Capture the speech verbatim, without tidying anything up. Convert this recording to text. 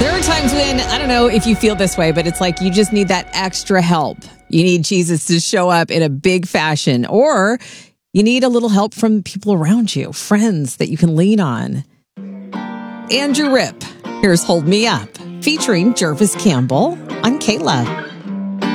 There are times when, I don't know if you feel this way, but it's like you just need that extra help. You need Jesus to show up in a big fashion, or you need a little help from people around you, friends that you can lean on. Andrew Ripp, here's Hold Me Up, featuring Jervis Campbell on K L A.